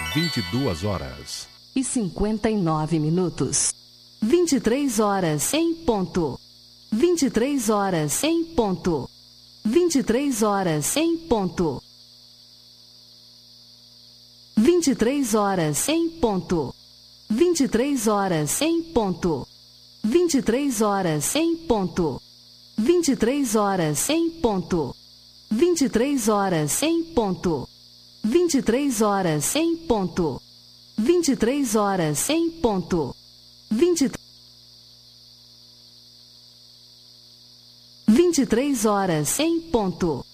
22h59. 23h em ponto. 23h em ponto. 23h em ponto. 23h em ponto. 23h em ponto. 23h em ponto. 23h em ponto. 23h em ponto. 23h em ponto. 23h em ponto. 23h em ponto.